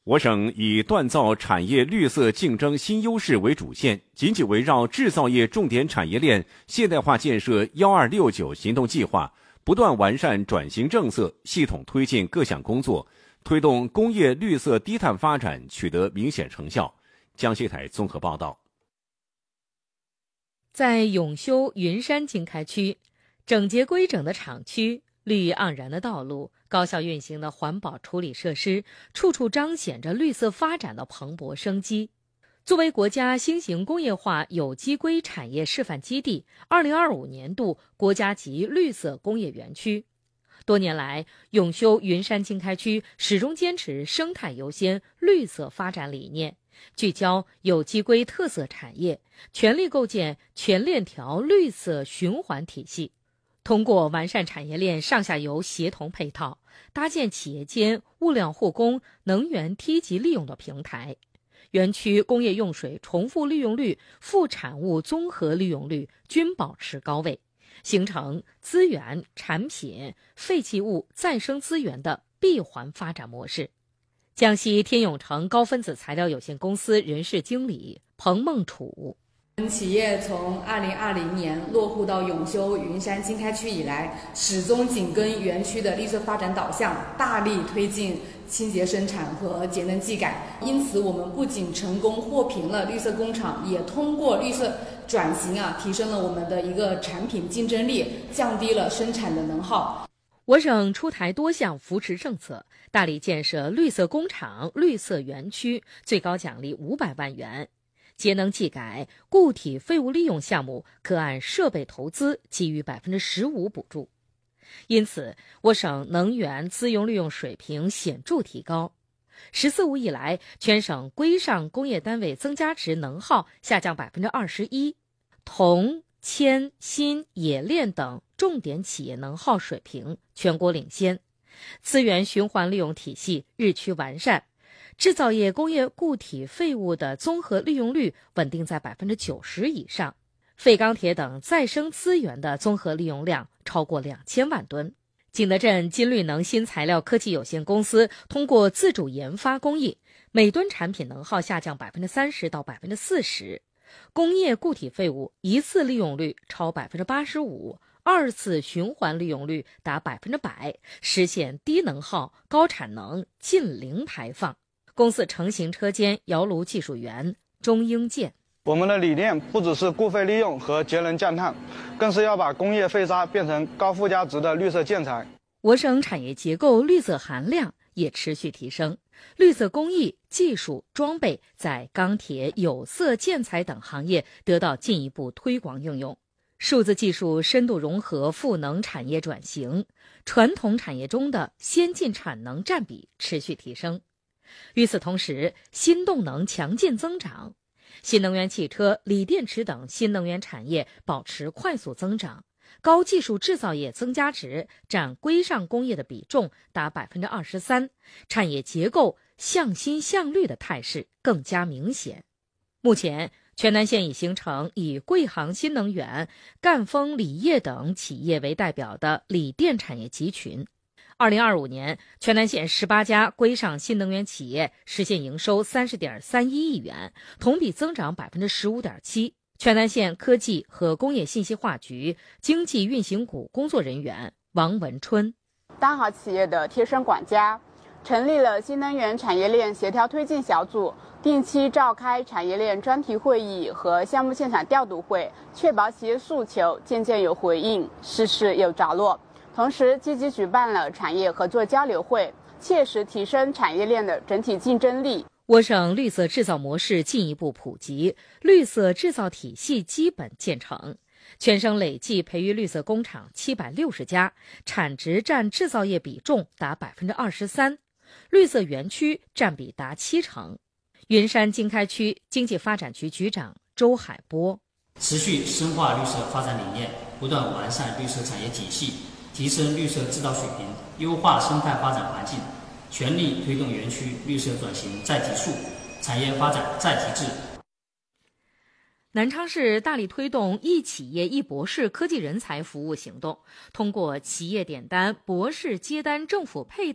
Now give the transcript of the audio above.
我省以锻造产业绿色竞争新优势为主线，紧紧围绕制造业重点产业链现代化建设1269行动计划，不断完善转型政策，系统推进各项工作，推动工业绿色低碳发展取得明显成效。江西台综合报道。 在永修云山经开区，整洁规整的厂区，绿意盎然的道路，高效运行的环保处理设施，处处彰显着绿色发展的蓬勃生机。作为国家新型工业化有机硅产业示范基地，2025年度国家级绿色工业园区，多年来，永修云山经开区始终坚持生态优先、绿色发展理念，聚焦有机硅特色产业，全力构建全链条绿色循环体系。通过完善产业链上下游协同配套，搭建企业间物料互供、能源梯级利用的平台，园区工业用水重复利用率、副产物综合利用率均保持高位，形成资源、产品、废弃物再生资源的闭环发展模式。江西天永城高分子材料有限公司人事经理彭梦楚， 企业从2020年落户到永修云山经开区以来，始终紧跟园区的绿色发展导向，大力推进清洁生产和节能技改。因此，我们不仅成功获评了绿色工厂，也通过绿色转型提升了我们的一个产品竞争力，降低了生产的能耗。 我省出台多项扶持政策，大力建设绿色工厂、绿色园区，最高奖励500万元。节能技改固体废物利用项目可按设备投资给予15%补助。因此，我省能源自用利用水平显著提高。“十四五”以来，全省规上工业单位增加值能耗下降21%，铜、铅、锌、冶炼等重点企业能耗水平全国领先，资源循环利用体系日趋完善，制造业工业固体废物的综合利用率稳定在90%以上，废钢铁等再生资源的综合利用量超过2000万吨。景德镇金绿能新材料科技有限公司通过自主研发工艺，每吨产品能耗下降30%到40%，工业固体废物一次利用率超85%，二次循环利用率达100%，实现低能耗、高产能、近零排放。公司成型车间窑炉技术员钟英建， 我们的理念不只是固废利用和节能降碳，更是要把工业废渣变成高附加值的绿色建材。 我省产业结构绿色含量也持续提升，绿色工艺、技术、装备在钢铁、有色建材等行业得到进一步推广应用。数字技术深度融合赋能产业转型，传统产业中的先进产能占比持续提升。与此同时，新动能强劲增长，新能源汽车、锂电池等新能源产业保持快速增长，高技术制造业增加值占规上工业的比重达23%，产业结构向新向绿的态势更加明显。目前，全南县已形成以贵航新能源、赣锋锂业等企业为代表的锂电产业集群。2025年，全南县18家规上新能源企业实现营收30.31亿元，同比增长15.7%。全南县科技和工业信息化局经济运行股工作人员王文春， 当好企业的贴身管家，成立了新能源产业链协调推进小组，定期召开产业链专题会议和项目现场调度会，确保企业诉求件件有回应，事事有着落。同时，积极举办了产业合作交流会，切实提升产业链的整体竞争力。 我省绿色制造模式进一步普及，绿色制造体系基本建成。全省累计培育绿色工厂760家，产值占制造业比重达23%，绿色园区占比达70%。云山经开区经济发展局局长周海波， 持续深化绿色发展理念，不断完善绿色产业体系，提升绿色制造水平，优化生态发展环境，全力推动园区绿色转型再提速，产业发展再提质。 南昌市大力推动一企业一博士科技人才服务行动，通过企业点单、博士接单、政府配